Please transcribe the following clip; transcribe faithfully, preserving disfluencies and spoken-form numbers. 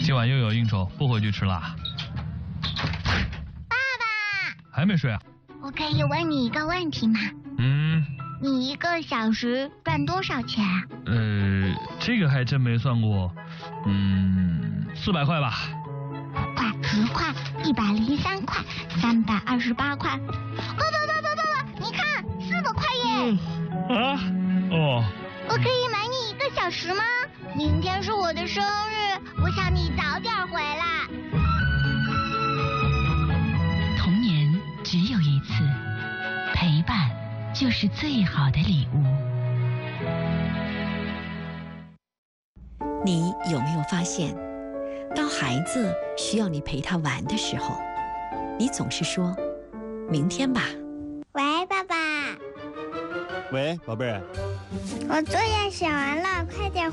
今晚又有应酬，不回去吃辣。 爸爸， 还没睡啊？ 我可以问你一个问题吗？ 嗯。 你一个小时赚多少钱啊？ 呃，这个还真没算过。嗯，四百块吧。 五块、十块、一百零三块、三百二十八块。爸爸爸爸爸爸，你看，四百块耶！ 嗯、啊？哦。 我可以买你一个小时吗？明天是我的生日，我想你早点回来。 童年只有一次，陪伴就是最好的礼物。 你有没有发现，当孩子需要你陪他玩的时候，你总是说明天吧。 喂，爸爸。 喂，宝贝儿。 我作业写完了，快点